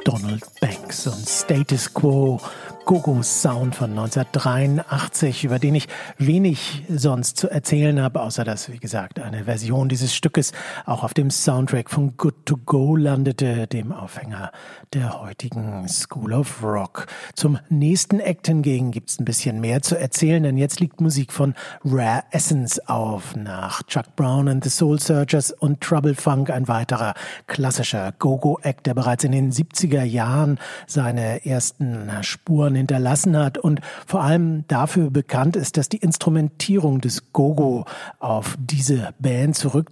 Donald Banks und Status Quo, Go-Go Sound von 1983, über den ich wenig sonst zu erzählen habe, außer dass, wie gesagt, eine Version dieses Stückes auch auf dem Soundtrack von Good to Go landete, dem Aufhänger der heutigen School of Rock. Zum nächsten Act hingegen gibt's ein bisschen mehr zu erzählen, denn jetzt liegt Musik von Rare Essence auf. Nach Chuck Brown and the Soul Searchers und Trouble Funk ein weiterer klassischer Go-Go-Act, der bereits in den 70er Jahren seine ersten Spuren hinterlassen hat und vor allem dafür bekannt ist, dass die Instrumentierung des Go-Go auf diese Band zurückzuführen